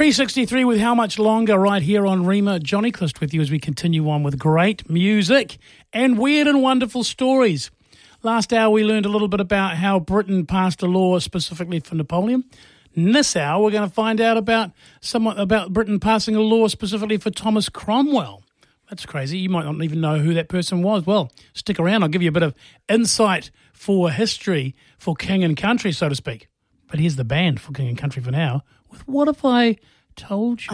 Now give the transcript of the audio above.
363 with How Much Longer right here on Rima. Johnny Clist with you as we continue on with great music and weird and wonderful stories. Last hour we learned a little bit about how Britain passed a law specifically for Napoleon. In this hour we're going to find out about Britain passing a law specifically for Thomas Cromwell. That's crazy. You might not even know who that person was. Well, stick around. I'll give you a bit of insight for history for King and Country, so to speak. But here's the band for King and Country for now with What If I Told You?